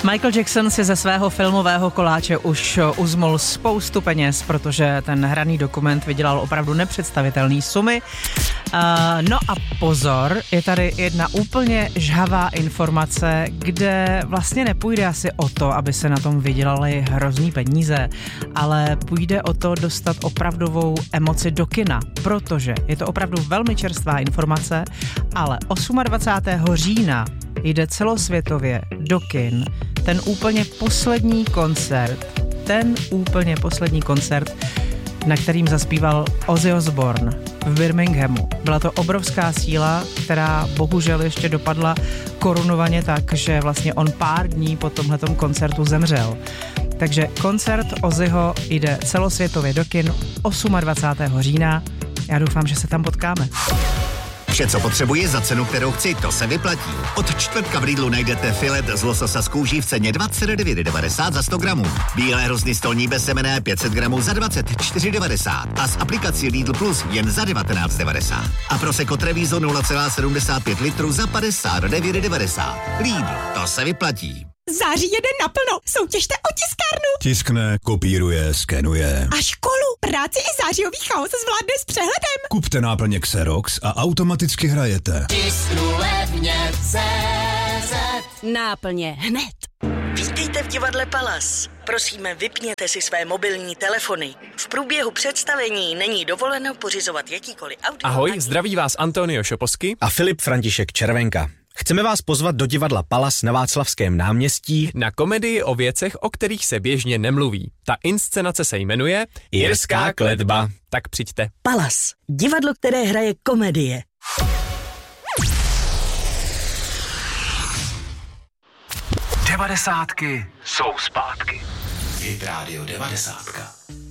Michael Jackson si ze svého filmového koláče už uzmul spoustu peněz, protože ten hraný dokument vydělal opravdu nepředstavitelné sumy. No a pozor, je tady jedna úplně žhavá informace, kde vlastně nepůjde asi o to, aby se na tom vydělali hrozný peníze, ale půjde o to dostat opravdovou emoci do kina, protože je to opravdu velmi čerstvá informace, ale 28. října jde celosvětově do kin ten úplně poslední koncert, na kterým zaspíval Ozzy Osbourne v Birminghamu. Byla to obrovská síla, která bohužel ještě dopadla korunovaně tak, že vlastně on pár dní po tomhletom koncertu zemřel. Takže koncert Ozzyho jde celosvětově do kin 28. října. Já doufám, že se tam potkáme. Vše, co potřebuji za cenu, kterou chci, to se vyplatí. Od čtvrtka v Lidlu najdete filet z lososa z kůží v ceně 29,90 za 100 gramů. Bílé hrozny stolní bezsemenné 500 gramů za 24,90 a s aplikací Lidl Plus jen za 19,90. A Prosecco Treviso 0,75 litru za 59,90. Lidl, to se vyplatí. Září jede naplno, soutěžte o tiskárnu. Tiskne, kopíruje, skenuje. A školu, práci i zářijový chaos zvládne s přehledem. Kupte náplně Xerox a automaticky hrajete. Tisknu levně CZ. Náplně hned. Vítejte v divadle Palas. Prosíme, vypněte si své mobilní telefony. V průběhu představení není dovoleno pořizovat jakýkoliv audio. Ahoj, zdraví vás Antonio Šoposky a Filip František Červenka. Chceme vás pozvat do divadla Palas na Václavském náměstí na komedii o věcech, o kterých se běžně nemluví. Ta inscenace se jmenuje Jirská kletba. Tak přijďte. Palas, divadlo, které hraje komedie. Devadesátky jsou zpátky. Hit Radio 90.